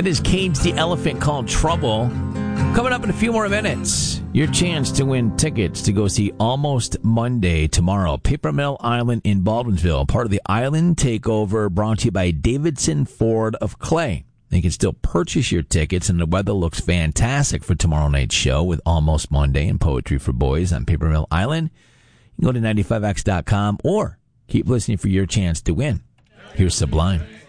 That is Cage the Elephant called Trouble. Coming up in a few more minutes, your chance to win tickets to go see Almost Monday tomorrow. Paper Mill Island in Baldwinsville, part of the Island Takeover, brought to you by Davidson Ford of Clay. You can still purchase your tickets, and the weather looks fantastic for tomorrow night's show with Almost Monday and Poetry for Boys on Paper Mill Island. You can go to 95x.com or keep listening for your chance to win. Here's Sublime.